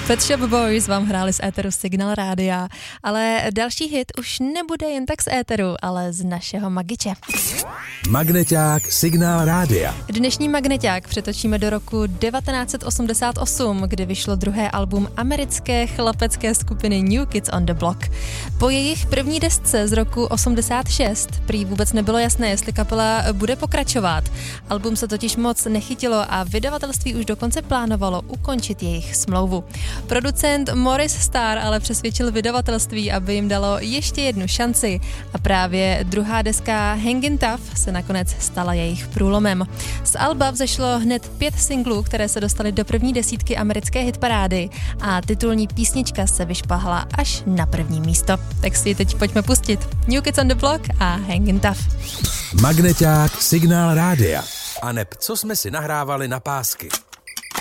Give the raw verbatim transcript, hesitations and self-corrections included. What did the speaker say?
Pet Shop Boys vám hráli z éteru Signál Rádia, ale další hit už nebude jen tak z éteru, ale z našeho Magiče. Magneťák Signál Rádia. Dnešní Magneťák přetočíme do roku devatenáct set osmdesát osm, kdy vyšlo druhé album americké chlapecké skupiny New Kids on the Block. Po jejich první desce z roku osmdesát šest prý vůbec nebylo jasné, jestli kapela bude pokračovat. Album se totiž moc nechytilo a vydavatelství už dokonce plánovalo ukončit jejich smlouvu. Producent Maurice Starr ale přesvědčil vydavatelství, aby jim dalo ještě jednu šanci a právě druhá deska Hangin' Tough se nakonec stala jejich průlomem. Z alba vzešlo hned pět singlů, které se dostaly do první desítky americké hitparády a titulní písnička se vyšplhla až na první místo. Tak si ji teď pojďme pustit. New Kids on the Block a Hangin' Tough. Magneťák Signál Rádia. A neb, co jsme si nahrávali na pásky.